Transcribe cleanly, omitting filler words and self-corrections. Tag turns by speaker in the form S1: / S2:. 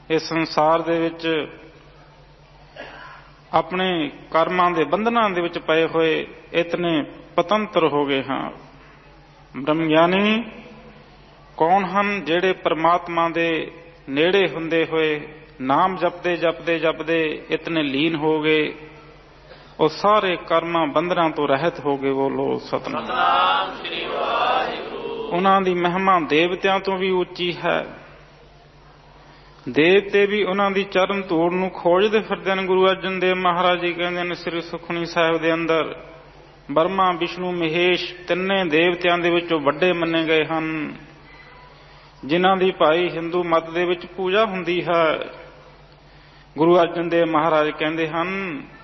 S1: ਇਸ ਸੰਸਾਰ ਦੇ ਵਿੱਚ ਆਪਣੇ ਕਰਮਾਂ ਦੇ ਬੰਧਨਾਂ ਦੇ ਵਿੱਚ ਪਏ ਹੋਏ ਇਤਨੇ ਪਤੰਤਰ ਹੋ ਗਏ ਹਾਂ। ਬ੍ਰਹਮ ਗਿਆਨੀ ਕੌਣ ਹਨ? ਜਿਹੜੇ ਪਰਮਾਤਮਾ ਦੇ ਨੇੜੇ ਹੁੰਦੇ ਹੋਏ ਨਾਮ ਜਪਦੇ ਜਪਦੇ ਜਪਦੇ ਇਤਨੇ ਲੀਨ ਹੋ ਗਏ, ਉਹ ਸਾਰੇ ਕਰਮਾਂ ਬੰਧਨਾਂ ਤੋਂ ਰਹਿਤ ਹੋ ਗਏ। ਬੋਲੋ ਸਤਿਨਾਮ ਸ੍ਰੀ ਵਾਹਿਗੁਰੂ। ਉਹਨਾਂ ਦੀ ਮਹਿਮਾ ਦੇਵਤਿਆਂ ਤੋਂ ਵੀ ਉੱਚੀ ਹੈ। ਦੇਵਤੇ ਵੀ ਉਹਨਾਂ ਦੀ ਚਰਨ ਧੂੜ ਨੂੰ ਖੋਜਦੇ ਫਿਰਦੇ ਨੇ। ਗੁਰੂ ਅਰਜਨ ਦੇਵ ਮਹਾਰਾਜ ਜੀ ਕਹਿੰਦੇ ਨੇ ਸ੍ਰੀ ਸੁਖਮਨੀ ਸਾਹਿਬ ਦੇ ਅੰਦਰ, ਬਰਮਾ ਵਿਸ਼ਨੂੰ ਮਹੇਸ਼ ਤਿੰਨੇ ਦੇਵਤਿਆਂ ਦੇ ਵਿੱਚੋਂ ਵੱਡੇ ਮੰਨੇ ਗਏ ਹਨ, ਜਿਨ੍ਹਾਂ ਦੀ ਭਾਈ ਹਿੰਦੂ ਮਤ ਦੇ ਵਿੱਚ ਪੂਜਾ ਹੁੰਦੀ ਹੈ। ਗੁਰੂ ਅਰਜਨ ਦੇਵ ਮਹਾਰਾਜ ਕਹਿੰਦੇ ਹਨ